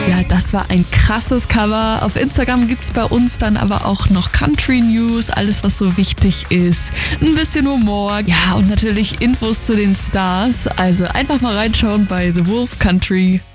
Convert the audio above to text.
Ja, das war ein krasses Cover. Auf Instagram gibt's bei uns dann aber auch noch Country News, alles was so wichtig ist. Ein bisschen Humor, ja und natürlich Infos zu den Stars. Also einfach mal reinschauen bei The Wolf Country.